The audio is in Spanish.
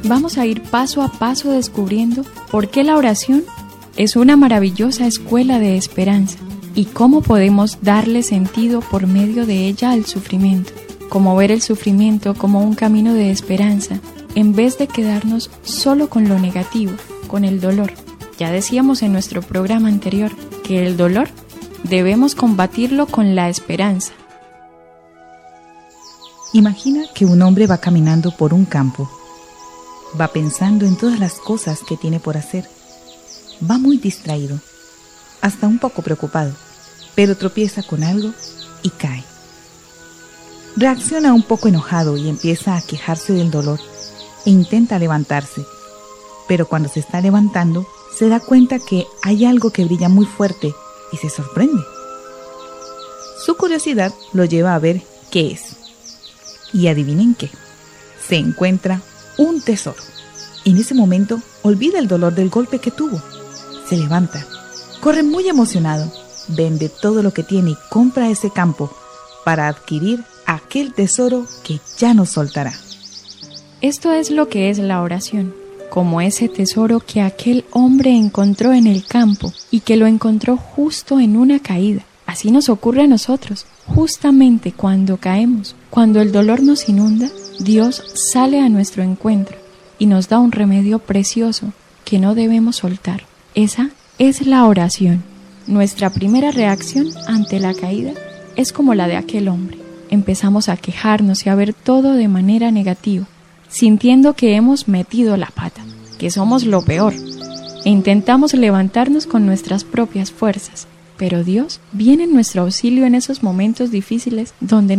vamos a ir paso a paso descubriendo por qué la oración es una maravillosa escuela de esperanza y cómo podemos darle sentido por medio de ella al sufrimiento, cómo ver el sufrimiento como un camino de esperanza en vez de quedarnos solo con lo negativo, con el dolor. Ya decíamos en nuestro programa anterior que el dolor debemos combatirlo con la esperanza. Imagina que un hombre va caminando por un campo. Va pensando en todas las cosas que tiene por hacer. Va muy distraído, hasta un poco preocupado, pero tropieza con algo y cae. Reacciona un poco enojado y empieza a quejarse del dolor e intenta levantarse, pero cuando se está levantando se da cuenta que hay algo que brilla muy fuerte y se sorprende. Su curiosidad lo lleva a ver qué es. Y adivinen qué, se encuentra un tesoro. En ese momento olvida el dolor del golpe que tuvo. Se levanta, corre muy emocionado, vende todo lo que tiene y compra ese campo para adquirir aquel tesoro que ya no soltará. Esto es lo que es la oración, como ese tesoro que aquel hombre encontró en el campo y que lo encontró justo en una caída. Así nos ocurre a nosotros, justamente cuando caemos, cuando el dolor nos inunda, Dios sale a nuestro encuentro y nos da un remedio precioso que no debemos soltar. Esa es la oración. Nuestra primera reacción ante la caída es como la de aquel hombre. Empezamos a quejarnos y a ver todo de manera negativa, sintiendo que hemos metido la pata, que somos lo peor, e intentamos levantarnos con nuestras propias fuerzas. Pero Dios viene en nuestro auxilio en esos momentos difíciles donde